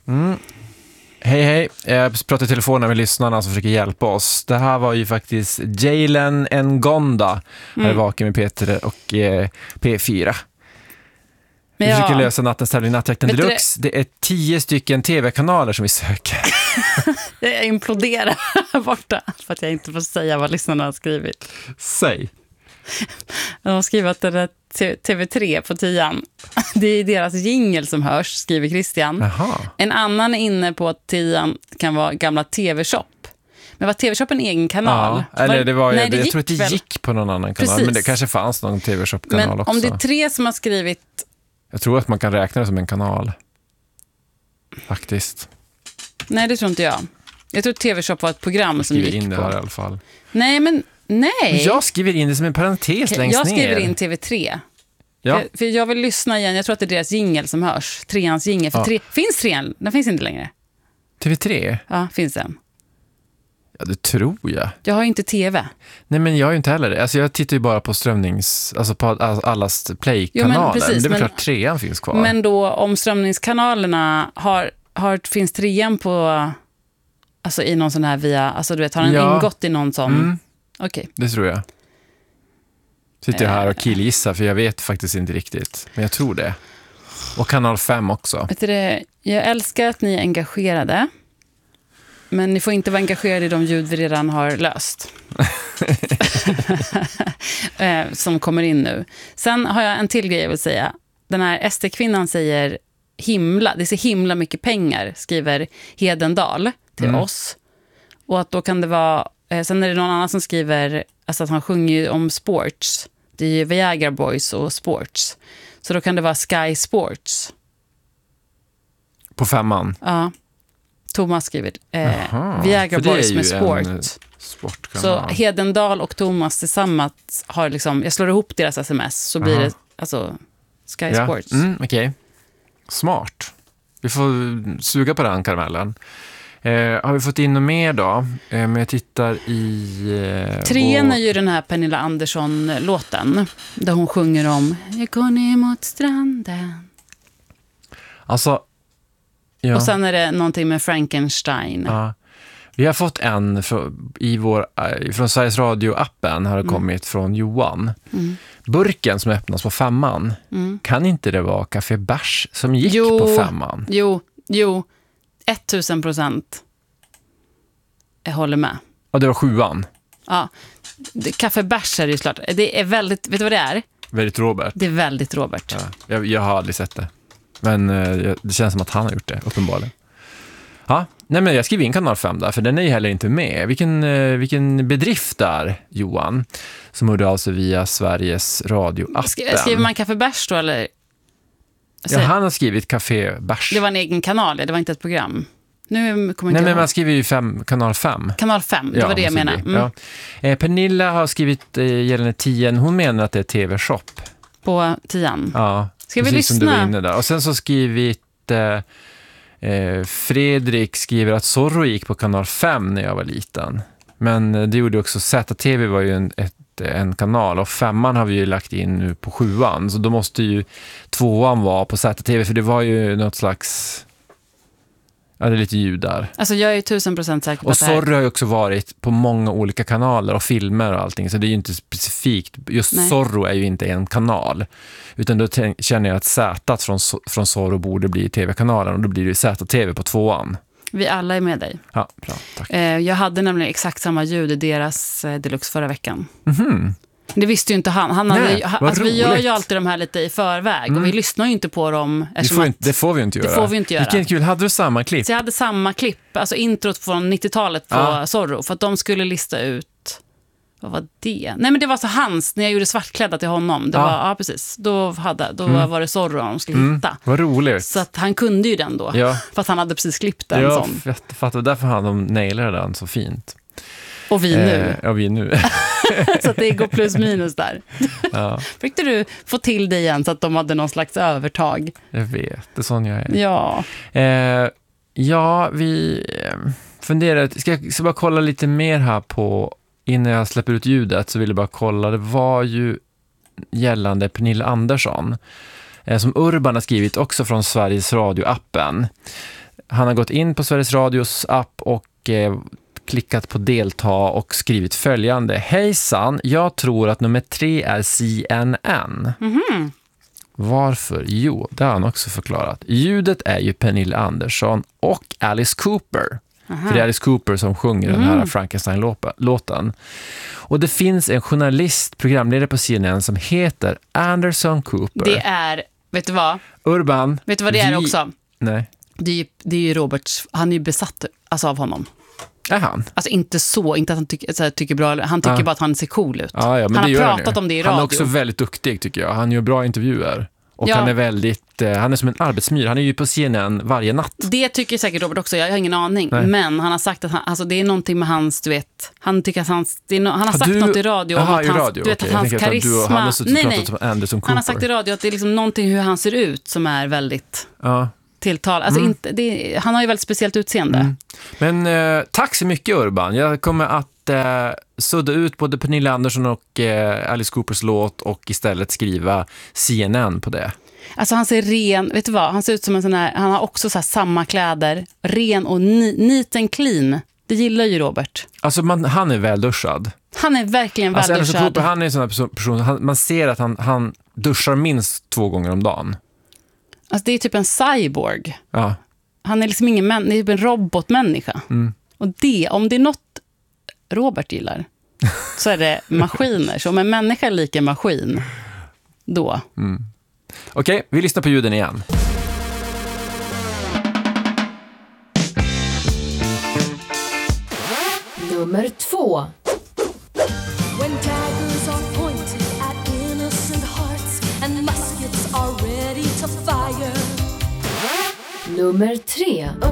Hej. Jag pratar i telefonen med lyssnarna som försöker hjälpa oss. Det här var ju faktiskt Jalen Ngonda. Här är Vaken med Peter och P4. Vi försöker lösa nattens tävling Nattjakten Deluxe. Det är 10 stycken tv-kanaler som vi söker. Jag imploderar borta för att jag inte får säga vad lyssnarna har skrivit. Säg. De har skrivit att det är TV3 på 10. Det är deras jingle som hörs, skriver Christian. Aha. En annan är inne på att 10 kan vara gamla TV-shop. Men var TV-shop en egen kanal? Ja, eller jag tror att det gick på någon annan kanal. Precis. Men det kanske fanns någon TV-shop-kanal men också. Om det är 3 som har skrivit... Jag tror att man kan räkna det som en kanal. Faktiskt. Nej, det tror inte jag. Jag tror att TV-shop var ett program som gick på. In det här i alla fall. Nej. Men jag skriver in det som en parentes längst ner. Jag skriver in TV3. Ja. För jag vill lyssna igen. Jag tror att det är deras jingle som hörs. 3ans jingle. Finns 3? Den finns inte längre. TV3? Ja, finns den. Ja, det tror jag. Jag har ju inte TV. Nej, men jag har ju inte heller det. Alltså jag tittar ju bara på på allas play-kanaler. Men det är väl klart 3an finns kvar. Men då om strömningskanalerna finns 3an på... Alltså i någon sån här via... Alltså du vet, har den ingått i någon sån... Okej. Det tror jag. Sitter jag här och killgissar för jag vet faktiskt inte riktigt. Men jag tror det. Och kanal 5 också. Vet du, jag älskar att ni är engagerade. Men ni får inte vara engagerade i de ljud vi redan har löst. Som kommer in nu. Sen har jag en till grej jag vill säga. Den här SD-kvinnan säger himla. Det är så himla mycket pengar, skriver Hedendal till oss. Och att då kan det vara... Sen är det någon annan som skriver alltså att han sjunger om sports. Det är ju Viagra Boys och sports. Så då kan det vara Sky Sports. På 5an? Ja. Thomas skriver Viagra Boys med sport. Så Hedendal och Thomas tillsammans har liksom... Jag slår ihop deras sms så blir det alltså Sky Sports. Okej. Smart. Vi får suga på den karamellen. Har vi fått in något mer då? Men jag tittar i... 3:an är ju den här Pernilla Andersson-låten. Där hon sjunger om jag går ner mot stranden. Alltså... Ja. Och sen är det någonting med Frankenstein. Ja. Vi har fått en från Sveriges Radio-appen har det kommit från Johan. Burken som öppnas på 5an. Kan inte det vara Café Bärs som gick på 5an? Jo. 1000%. Jag håller med. Och det var 7an. Ja. Café Bärs är det ju klart. Det är väldigt, vet du vad det är? Väldigt Robert. Det är väldigt Robert. Ja, jag har aldrig sett det. Men det känns som att han har gjort det, uppenbarligen. Ja, nej men jag skriver in kanal 5 där, för den är ju heller inte med. Vilken bedrift där, Johan, som hörde av sig via Sveriges Radio-appen. Skriver man Café Bärs då, eller? Ja, han har skrivit Café Bärs. Det var en egen kanal, det var inte ett program. Nu kommer men man skriver ju kanal 5. Kanal 5, det var det jag menade. Ja. Pernilla har skrivit gällande 10. Hon menar att det är TV-shop. På 10. Ja. Ska vi lyssna? Som du var inne där. Och sen så skrivit Fredrik skriver att Zorro gick på kanal 5 när jag var liten. Men det gjorde också ZTV var ju en kanal, och 5an har vi ju lagt in nu på 7an. Så då måste ju 2an vara på ZTV, för det var ju något slags... Ja, det är lite ljud där. Alltså jag är 1000% säker på och att det här... Zorro har ju också varit på många olika kanaler och filmer och allting, så det är ju inte specifikt. Just Zorro är ju inte en kanal. Utan då känner jag att Z från Zorro borde bli tv-kanalen, och då blir det ZTV på 2an. Vi alla är med dig. Ja, bra, tack. Jag hade nämligen exakt samma ljud i deras Deluxe förra veckan. Det visste ju inte han. Vi gör ju alltid de här lite i förväg och vi lyssnar ju inte på dem. Det får vi inte göra. Det får vi inte göra. Vilken kul, hade du samma klipp? Så jag hade samma klipp, alltså introt från 90-talet på Zorro, för att de skulle lista ut, vad var det? Nej, men det var så hans, när jag gjorde svartklädda till honom. Det var, precis. Då var det Zorro de skulle hitta. Vad roligt. Så att han kunde ju den då. För att han hade precis klippt den. Ja, jag fattar. Därför hade de nailat den så fint. Och vi nu. Vi nu. Så att det går plus minus där. Fick du få till det igen så att de hade någon slags övertag? Jag vet, det är sån jag är. Ja. Vi funderar. Ska jag bara kolla lite mer här på, innan jag släpper ut ljudet så vill jag bara kolla. Det var ju gällande Pernilla Andersson som Urban har skrivit också från Sveriges Radio-appen. Han har gått in på Sveriges Radios app och klickat på delta och skrivit följande. Hejsan, jag tror att nummer 3 är CNN. Mhm. Varför? Jo, det har han också förklarat. Ljudet är ju Pernilla Andersson och Alice Cooper. Aha. För det är Alice Cooper som sjunger den här Frankenstein-låten. Och det finns en journalist, programledare på CNN som heter Anderson Cooper. Det är, vet du vad? Urban. Vet du vad det är också? Nej. Det är ju Roberts, han är ju besatt alltså, av honom. Är han? Alltså inte att han tycker bra, han tycker bara att han ser cool ut. Ja, men han det har pratat om det i radio. Han är också väldigt duktig tycker jag. Han gör bra intervjuer. Och han är väldigt, han är som en arbetsmyr. Han är ju på CNN varje natt. Det tycker säkert Robert också, jag har ingen aning. Nej. Men han har sagt att alltså, det är någonting med hans, du vet, han tycker att han har sagt något i radio om att hans, du vet, att hans karisma. Nej. Han har sagt i radio att det är liksom någonting hur han ser ut som är väldigt tilltal. Alltså han har ju väldigt speciellt utseende. Men tack så mycket Urban. Jag kommer att sudda ut både Pernilla Andersson och Alice Coopers låt och istället skriva CNN på det. Alltså han ser ren, vet du vad? Han ser ut som en sån här, han har också så här samma kläder, ren och neat and clean. Det gillar ju Robert. Alltså han är välduschad. Han är verkligen välduschad. Alice Cooper, han är en sån här person, man ser att han duschar minst 2 gånger om dagen. Alltså det är typ en cyborg. Ja. Han är liksom ingen det är typ en robotmänniska. Och om det är något Robert gillar så är det maskiner. Så om en människa är lika maskin, då. Okej, vi lyssnar på ljuden igen. Nummer 2. When daggers are pointed at innocent hearts and muskets are ready to fire. Nummer 3.